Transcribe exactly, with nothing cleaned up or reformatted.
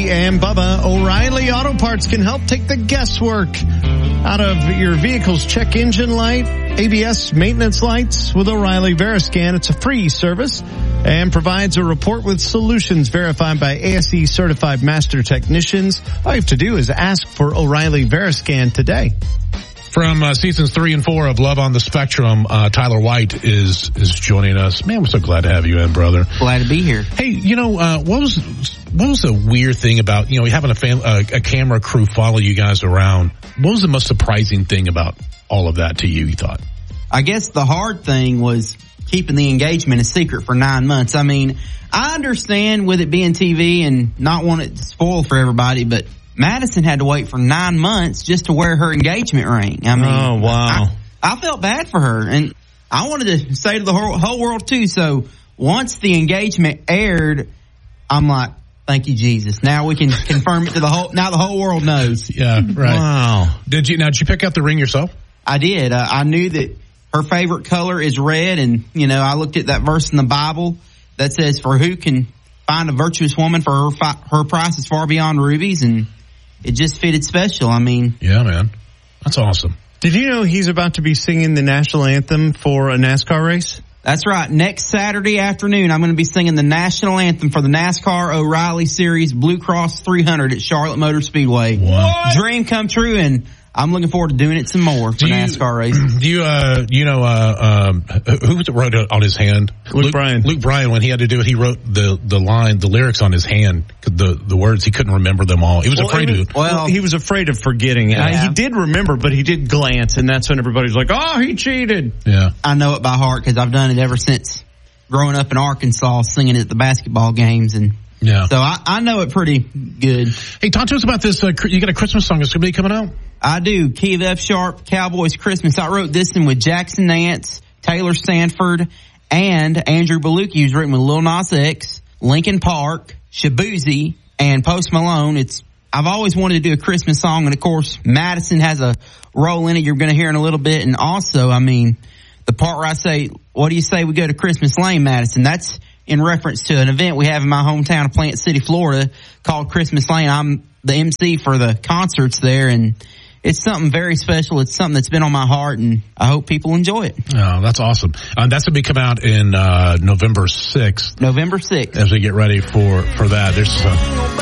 Bubby and Bubba. O'Reilly Auto Parts can help take the guesswork out of your vehicle's check engine light, A B S maintenance lights with O'Reilly Veriscan. It's a free service and provides a report with solutions verified by A S E certified master technicians. All you have to do is ask for O'Reilly Veriscan today. From uh, seasons three and four of Love on the Spectrum, uh, Tyler White is is joining us. Man, we're so glad to have you in, brother. Glad to be here. Hey, you know, uh, what was what was the weird thing about, you know, having a, fam- uh, a camera crew follow you guys around? What was the most surprising thing about all of that to you, you thought? I guess the hard thing was keeping the engagement a secret for nine months. I mean, I understand with it being T V and not want it to spoil for everybody, but Madison had to wait for nine months just to wear her engagement ring. I mean, oh, wow. I, I felt bad for her, and I wanted to say to the whole, whole world, too. So once the engagement aired, I'm like, thank you, Jesus. Now we can confirm it to the whole, now the whole world knows. Yeah, right. Wow. Did you, now, did you pick out the ring yourself? I did. Uh, I knew that her favorite color is red, and, you know, I looked at that verse in the Bible that says, for who can find a virtuous woman, for her, fi- her price is far beyond rubies, and it just fitted special. I mean. Yeah, man. That's awesome. Did you know he's about to be singing the national anthem for a NASCAR race? That's right. Next Saturday afternoon, I'm going to be singing the national anthem for the NASCAR O'Reilly Series Blue Cross three hundred at Charlotte Motor Speedway. What? Dream come true, and I'm looking forward to doing it some more for do you, NASCAR races. Do you, uh, you know, uh, um, who wrote it on his hand? Luke, Luke Bryan. Luke Bryan, when he had to do it, he wrote the, the line, the lyrics on his hand, the, the words, he couldn't remember them all. He was well, afraid was, to. Well, he was afraid of forgetting. Yeah. Uh, he did remember, but he did glance, and that's when everybody's like, oh, he cheated. Yeah. I know it by heart because I've done it ever since growing up in Arkansas, singing it at the basketball games, and yeah. So I, I know it pretty good. Hey, talk to us about this. Uh, you got a Christmas song that's going to be coming out? I do. Key of F Sharp, Cowboys Christmas. I wrote this in with Jackson Nance, Taylor Sanford, and Andrew Belucci, who's written with Lil Nas X, Linkin Park, Shabuzi, and Post Malone. It's I've always wanted to do a Christmas song, and of course, Madison has a role in it. You're going to hear in a little bit. And also, I mean, the part where I say, what do you say we go to Christmas Lane, Madison? That's in reference to an event we have in my hometown of Plant City, Florida, called Christmas Lane. I'm the M C for the concerts there, and it's something very special. It's something that's been on my heart, and I hope people enjoy it. Oh, that's awesome. Uh, that's going to be come out in uh, November sixth. November sixth. As we get ready for, for that. There's uh,